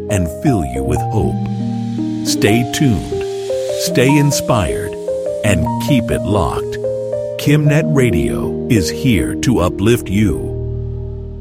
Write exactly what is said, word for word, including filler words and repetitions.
and fill you with hope. Stay tuned, stay inspired, and keep it locked. KimNet Radio is here to uplift you.